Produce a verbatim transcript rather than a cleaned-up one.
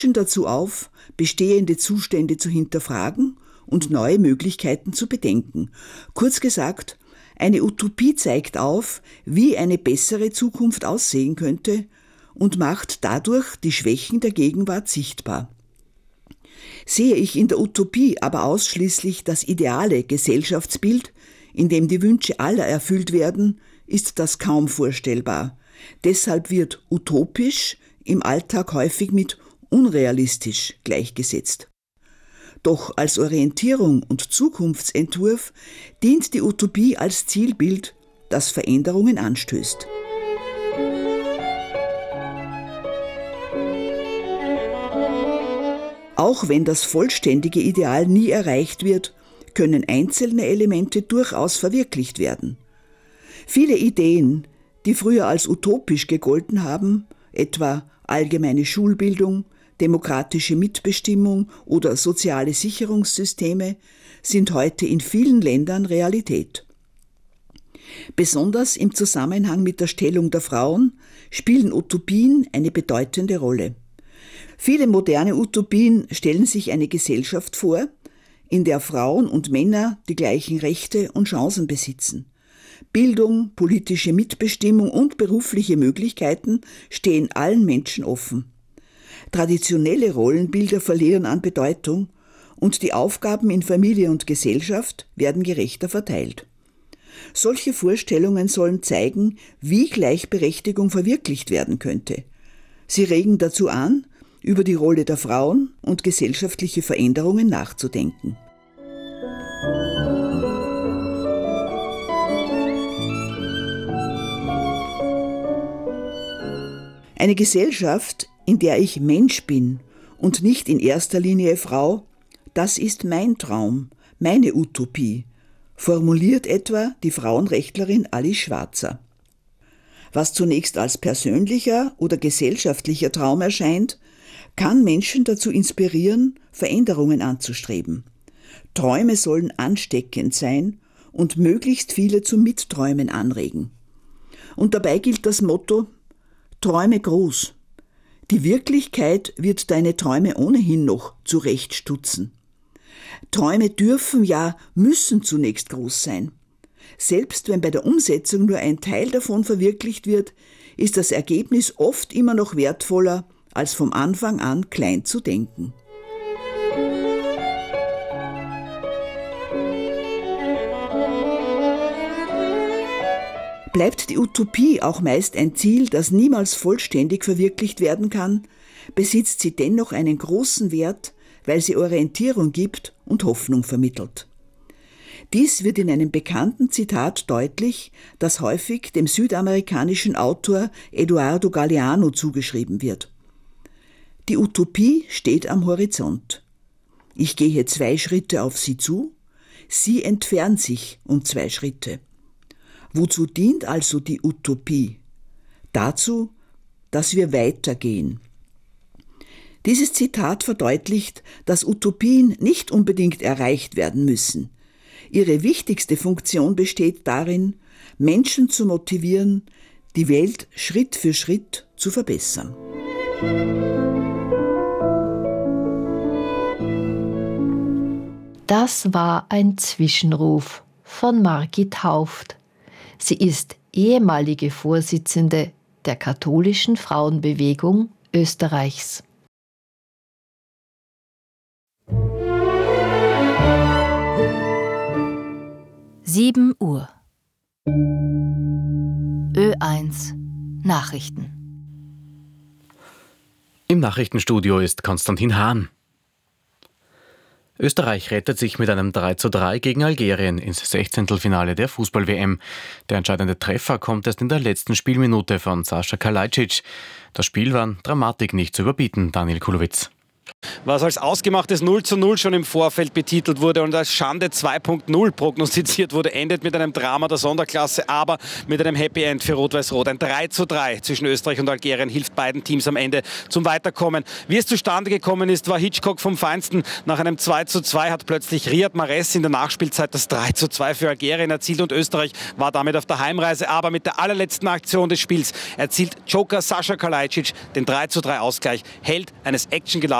dazu auf, bestehende Zustände zu hinterfragen und neue Möglichkeiten zu bedenken. Kurz gesagt, eine Utopie zeigt auf, wie eine bessere Zukunft aussehen könnte und macht dadurch die Schwächen der Gegenwart sichtbar. Sehe ich in der Utopie aber ausschließlich das ideale Gesellschaftsbild, in dem die Wünsche aller erfüllt werden, ist das kaum vorstellbar. Deshalb wird utopisch im Alltag häufig mit unrealistisch gleichgesetzt. Doch als Orientierung und Zukunftsentwurf dient die Utopie als Zielbild, das Veränderungen anstößt. Auch wenn das vollständige Ideal nie erreicht wird, können einzelne Elemente durchaus verwirklicht werden. Viele Ideen, die früher als utopisch gegolten haben, etwa allgemeine Schulbildung, demokratische Mitbestimmung oder soziale Sicherungssysteme, sind heute in vielen Ländern Realität. Besonders im Zusammenhang mit der Stellung der Frauen spielen Utopien eine bedeutende Rolle. Viele moderne Utopien stellen sich eine Gesellschaft vor, in der Frauen und Männer die gleichen Rechte und Chancen besitzen. Bildung, politische Mitbestimmung und berufliche Möglichkeiten stehen allen Menschen offen. Traditionelle Rollenbilder verlieren an Bedeutung und die Aufgaben in Familie und Gesellschaft werden gerechter verteilt. Solche Vorstellungen sollen zeigen, wie Gleichberechtigung verwirklicht werden könnte. Sie regen dazu an, über die Rolle der Frauen und gesellschaftliche Veränderungen nachzudenken. Eine Gesellschaft, in der ich Mensch bin und nicht in erster Linie Frau, das ist mein Traum, meine Utopie, formuliert etwa die Frauenrechtlerin Alice Schwarzer. Was zunächst als persönlicher oder gesellschaftlicher Traum erscheint, kann Menschen dazu inspirieren, Veränderungen anzustreben. Träume sollen ansteckend sein und möglichst viele zum Mitträumen anregen. Und dabei gilt das Motto: Träume groß. Die Wirklichkeit wird deine Träume ohnehin noch zurechtstutzen. Träume dürfen, ja müssen zunächst groß sein. Selbst wenn bei der Umsetzung nur ein Teil davon verwirklicht wird, ist das Ergebnis oft immer noch wertvoller, als vom Anfang an klein zu denken. Bleibt die Utopie auch meist ein Ziel, das niemals vollständig verwirklicht werden kann, besitzt sie dennoch einen großen Wert, weil sie Orientierung gibt und Hoffnung vermittelt. Dies wird in einem bekannten Zitat deutlich, das häufig dem südamerikanischen Autor Eduardo Galeano zugeschrieben wird. Die Utopie steht am Horizont. Ich gehe zwei Schritte auf sie zu, sie entfernt sich um zwei Schritte. Wozu dient also die Utopie? Dazu, dass wir weitergehen. Dieses Zitat verdeutlicht, dass Utopien nicht unbedingt erreicht werden müssen. Ihre wichtigste Funktion besteht darin, Menschen zu motivieren, die Welt Schritt für Schritt zu verbessern. Das war ein Zwischenruf von Margit Hauft. Sie ist ehemalige Vorsitzende der Katholischen Frauenbewegung Österreichs. sieben Uhr. Ö eins Nachrichten. Im Nachrichtenstudio ist Konstantin Hahn. Österreich rettet sich mit einem drei zu drei gegen Algerien ins Sechzehntelfinale der Fußball-W M. Der entscheidende Treffer kommt erst in der letzten Spielminute von Sascha Kalajdzic. Das Spiel war an Dramatik nicht zu überbieten, Daniel Kulowitz. Was als ausgemachtes null zu null schon im Vorfeld betitelt wurde und als Schande zwei Punkt null prognostiziert wurde, endet mit einem Drama der Sonderklasse, aber mit einem Happy End für Rot-Weiß-Rot. Ein drei zu drei zwischen Österreich und Algerien hilft beiden Teams am Ende zum Weiterkommen. Wie es zustande gekommen ist, war Hitchcock vom Feinsten. Nach einem zwei zu zwei hat plötzlich Riyad Mahrez in der Nachspielzeit das drei zu zwei für Algerien erzielt und Österreich war damit auf der Heimreise. Aber mit der allerletzten Aktion des Spiels erzielt Joker Sascha Kalajdzic den drei zu drei Ausgleich, Held eines actiongeladenen